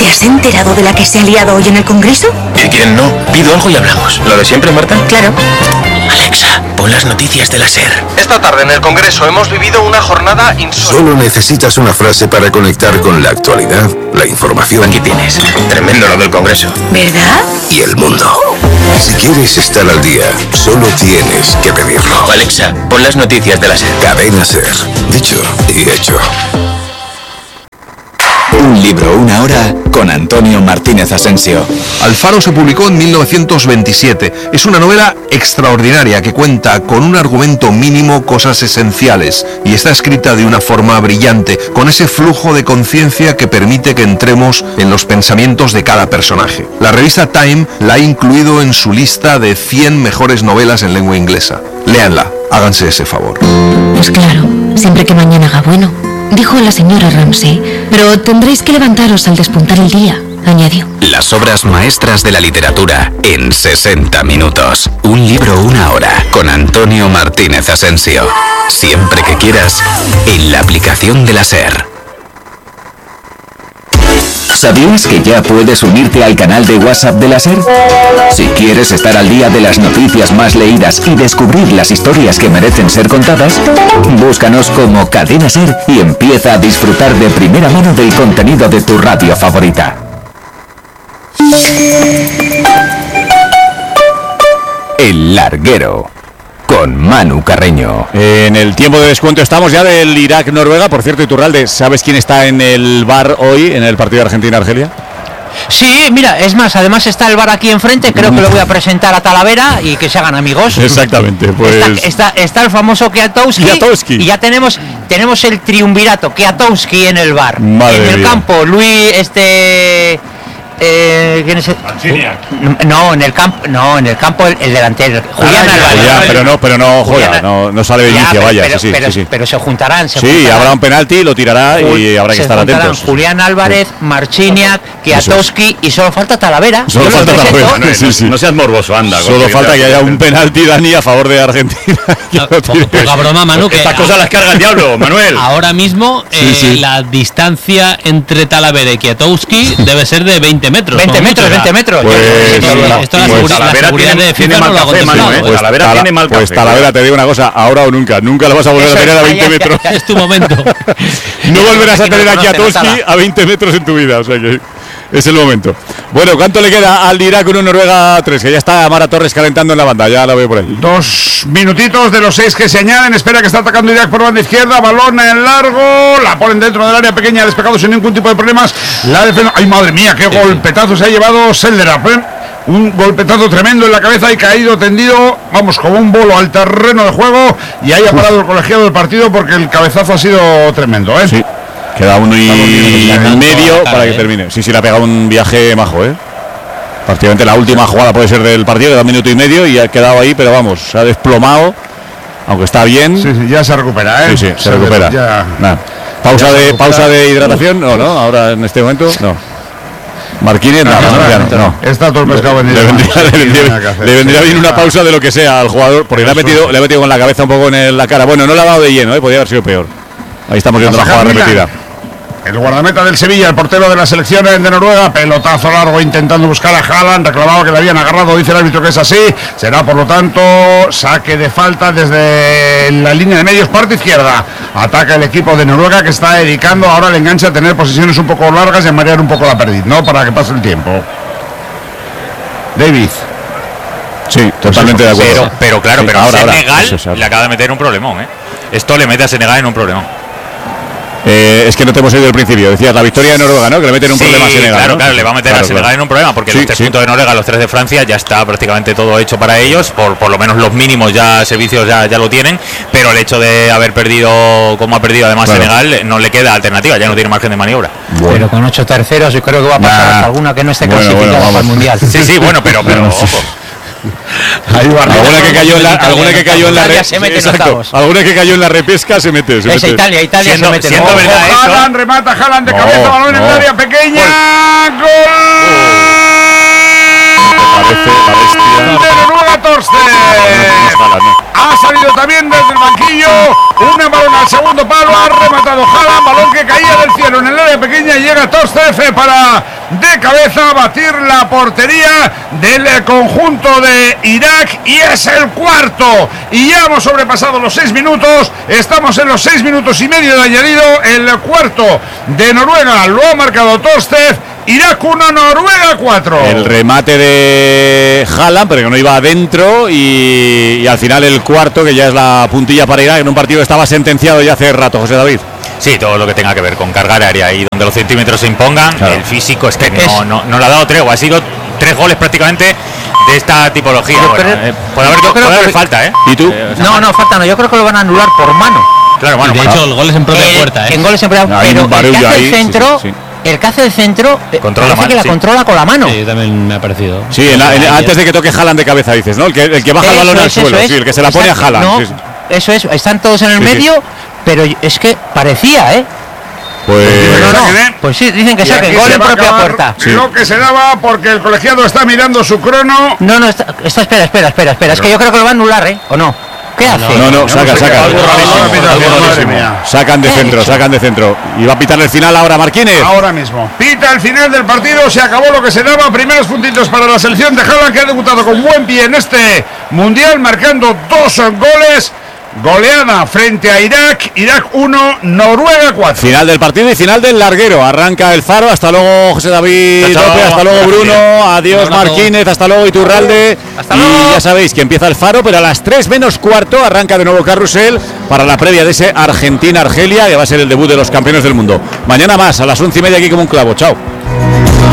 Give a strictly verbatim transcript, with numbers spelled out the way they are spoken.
¿Te has enterado de la que se ha liado hoy en el Congreso? ¿Y quién no? Pido algo y hablamos. ¿Lo de siempre, Marta? Claro. Alexa, pon las noticias de la SER. Esta tarde en el Congreso hemos vivido una jornada insólita. Solo necesitas una frase para conectar con la actualidad, la información. Aquí tienes. Tremendo lo del Congreso. ¿Verdad? Y el mundo. Si quieres estar al día, solo tienes que pedirlo. Alexa, pon las noticias de la SER. Cadena SER. Dicho y hecho. Un libro, una hora, con Antonio Martínez Asensio. Alfaro se publicó en mil novecientos veintisiete. Es una novela extraordinaria que cuenta con un argumento mínimo, cosas esenciales, y está escrita de una forma brillante, con ese flujo de conciencia que permite que entremos en los pensamientos de cada personaje. La revista Time la ha incluido en su lista de cien mejores novelas en lengua inglesa. Léanla, háganse ese favor. Pues claro, siempre que mañana haga bueno, dijo la señora Ramsey, pero tendréis que levantaros al despuntar el día, añadió. Las obras maestras de la literatura en sesenta minutos. Un libro, una hora, con Antonio Martínez Asensio. Siempre que quieras, en la aplicación de la SER. ¿Sabías que ya puedes unirte al canal de WhatsApp de la SER? Si quieres estar al día de las noticias más leídas y descubrir las historias que merecen ser contadas, búscanos como Cadena SER y empieza a disfrutar de primera mano del contenido de tu radio favorita. El Larguero, con Manu Carreño. En el tiempo de descuento estamos ya del Irak-Noruega. Por cierto, Iturralde, ¿sabes quién está en el bar hoy en el partido de Argentina-Argelia? Sí, mira, es más, además está el bar aquí enfrente, creo que lo voy a presentar a Talavera y que se hagan amigos. Exactamente, pues... Está, está, está el famoso Kwiatkowski, Kwiatkowski. Y ya tenemos tenemos el triunvirato, Kwiatkowski en el bar. Madre en el mía. campo, Luis, este... Eh, ¿quién es el? No, en el campo, no, en el campo el, el delantero, Julián Ah, Álvarez. ya, pero no, pero no juega, Julián- no, no sale de Ya, inicio, pero- vaya, pero, sí, sí, pero, sí, sí. pero se juntarán, se Sí, juntarán. habrá un penalti, lo tirará y habrá que Se estar juntarán atentos. Julián Álvarez, Marchiniak, Kwiatkowski y solo falta Talavera. Solo Yo los falta presento. Talavera. Sí, sí. No seas morboso, anda. Solo falta que haya un penalti, Dani, a favor de Argentina. Poca broma, Manu, que Estas cosas las carga el diablo, Manuel. ahora mismo eh, Sí, sí. la distancia entre Talavera y Kwiatkowski debe ser de veinte metros. veinte como metros, mucho, veinte ya. metros. Pues- Esto, Pues- esto la, pues seguri- la Talavera seguridad tiene- de tiene FIFA no mal lo ha café, contemplado. Manu, ¿eh? Pues, Talavera Tala- tiene mal pues café. Talavera, te digo una cosa, ahora o nunca, nunca lo vas a volver Eso a tener es, a ya, veinte ya, metros. ya, ya. es tu momento. No volverás a Aquí no tener a conocen a Kwiatkowski Tala. a veinte metros en tu vida, o sea que es el momento. Bueno, ¿cuánto le queda al Irak uno Noruega tres? Que ya está Mara Torres calentando en la banda, ya la veo por ahí. Dos minutitos de los seis que se añaden. Espera que está atacando Irak por banda izquierda. Balón en largo. La ponen dentro del área pequeña. Despejado sin ningún tipo de problemas. La defensa. ¡Ay, madre mía! ¡Qué golpetazo se ha llevado Selderap! ¿eh? Un golpetazo tremendo en la cabeza y caído tendido. Vamos, como un bolo al terreno de juego. Y ahí ha parado el colegiado del partido porque el cabezazo ha sido tremendo, ¿eh? Sí. Queda uno y Estamos viendo medio la cara, para que ¿eh? termine. Sí, sí, le ha pegado un viaje majo, ¿eh? Prácticamente la última jugada puede ser del partido, queda un minuto y medio y ha quedado ahí, pero vamos, se ha desplomado, aunque está bien. Sí, sí, ya se recupera, ¿eh? Sí, sí, se recupera. Ya. Nah. Pausa Ya se de recupera. pausa de hidratación, no, no, ahora en este momento, no. Marquínez, nada, No, no, no, ya no, no. no. Está todo el pescado Le vendido. vendría, Sí, le vendría- nada que hacer. le vendría Sí, bien una ah. pausa de lo que sea al jugador, porque le ha Eso metido, es. le ha metido con la cabeza un poco en el- la cara. Bueno, no le ha dado de lleno, ¿eh? Podría haber sido peor. Ahí estamos viendo la Pasa jugada Carmina. repetida. El guardameta del Sevilla, el portero de la selección de Noruega, pelotazo largo intentando buscar a Haaland, reclamaba que le habían agarrado, dice el árbitro que es así, será por lo tanto saque de falta desde la línea de medios, parte izquierda, ataca el equipo de Noruega que está dedicando ahora el enganche a tener posiciones un poco largas y a marear un poco la perdiz, ¿no? Para que pase el tiempo. David. Sí, totalmente de acuerdo. Pero, pero claro, Sí, pero ahora, ahora. Senegal Eso es, ahora. le acaba de meter un problemón, ¿eh? Esto le mete a Senegal en un problemón. Eh, es que no te hemos oído al principio. Decías la victoria de Noruega, ¿no? Que le meten un Sí, problema a Senegal. claro, ¿no? claro, le va a meter Claro, a Senegal claro. en un problema porque Sí, los tres sí. puntos de Noruega, los tres de Francia, ya está prácticamente todo hecho para ellos, por, por lo menos los mínimos ya servicios ya, ya lo tienen, pero el hecho de haber perdido como ha perdido además Claro. Senegal, no le queda alternativa, ya no tiene margen de maniobra. Bueno. Pero con ocho terceros yo creo que va a pasar Nah. hasta alguna que no esté Bueno, clasificada bueno, para el vamos. Mundial. Sí, sí, bueno, pero, pero Bueno, sí. ojo. Alguna que cayó en la, alguna que cayó en la Italia re- se mete en exacto. octavos. Alguna que cayó en la repesca se mete. Se Es mete. Italia, Italia Siendo- se mete. siendo ¿no? verdad eso. Haaland, remata Haaland de No, cabeza, balón en no. el área pequeña, gol. Parece la bestia. De Noruega, Torsten. Ha salido también desde el banquillo. Un balón al segundo palo. Ha rematado Haaland. Balón que caía del cielo en el área pequeña. Y llega Torsten para de cabeza a batir la portería del conjunto de Irak y es el cuarto. Y ya hemos sobrepasado los seis minutos, estamos en los seis minutos y medio de añadido. El cuarto de Noruega lo ha marcado Torstedt. Irak uno, Noruega cuatro. El remate de Haaland, pero que no iba adentro. Y, y al final el cuarto, que ya es la puntilla para Irak, en un partido que estaba sentenciado ya hace rato, José David. Sí, todo lo que tenga que ver con cargar área y donde los centímetros se impongan, claro. El físico es que no, no, no le ha dado tregua. Ha sido tres goles prácticamente de esta tipología. Bueno, pero, eh, puede haber, puede haber que, falta, ¿eh? ¿Y tú? Eh, o sea, no, no, falta no. Yo creo que lo van a anular por mano. Claro, bueno. De hecho, el gol es en propia eh, puerta, ¿eh? En goles en propia puerta. Hay pero un barullo el que hace ahí, el centro... sí, sí, sí. El que hace el centro controla parece que la sí. controla con la mano. Sí, también me ha parecido. Sí, en la, en, antes de que toque Haaland de cabeza, dices, ¿no? El que, el que baja eso el balón es, al suelo, es. sí, el que se la pone Exacto, a Haaland. no, Sí, sí. Eso es, están todos en el Sí, medio, sí. pero es que parecía, ¿eh? Pues, no, no, pues sí, dicen que saquen gol en propia puerta. Sí. Lo que se daba porque el colegiado está mirando su crono. No, no, está, está espera, espera, espera, espera. Es que yo creo que lo va a anular, ¿eh? ¿O no? ¿Qué no, hace? No, no, no saca, saca. Sacan de centro, sacan de centro. Y va a pitar el final ahora Marquínez. Ahora mismo. Pita el final del partido, se acabó lo que se daba. Primeros puntitos para la selección de Haaland, que ha debutado con buen pie en este mundial, marcando dos goles. Goleada frente a Irak, Irak uno, Noruega cuatro. Final del partido y final del larguero. Arranca el Faro, hasta luego José David López, hasta luego Bruno, adiós Marquínez, hasta luego Iturralde. Hasta y luego. ya sabéis que empieza el Faro, pero a las tres menos cuarto arranca de nuevo Carrusel para la previa de ese Argentina-Argelia, que va a ser el debut de los campeones del mundo. Mañana más, a las once y media aquí como un clavo. Chao.